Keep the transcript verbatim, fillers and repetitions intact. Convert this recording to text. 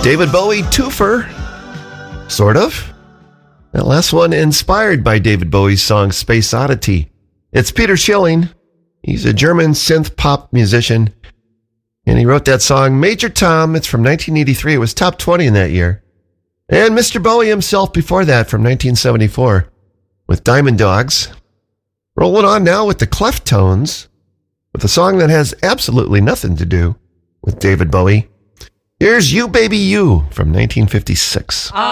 David Bowie twofer. Sort of. That last one inspired by David Bowie's song Space Oddity. It's Peter Schilling. He's a German synth pop musician. And he wrote that song Major Tom. It's from nineteen eighty-three. It was top twenty in that year. And Mister Bowie himself before that from nineteen seventy-four with Diamond Dogs. Rolling on now with the Cleftones with a song that has absolutely nothing to do with David Bowie. Here's You Baby You from nineteen fifty-six.